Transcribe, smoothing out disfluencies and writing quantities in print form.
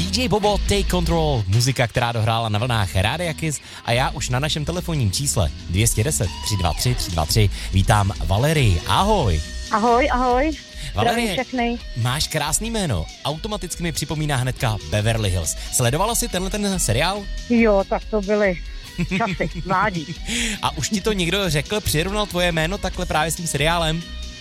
DJ Bobo, Take Control, muzika, která dohrála na vlnách Rádia Kiss a já už na našem telefonním čísle 210 323 323 vítám Valerii. Ahoj. Ahoj. Valerie, máš krásný jméno, automaticky mi připomíná hnedka Beverly Hills. Sledovala jsi ten seriál? Jo, tak to byly časy, mládí. A už ti to někdo řekl, přirovnal tvoje jméno takhle právě s tím seriálem?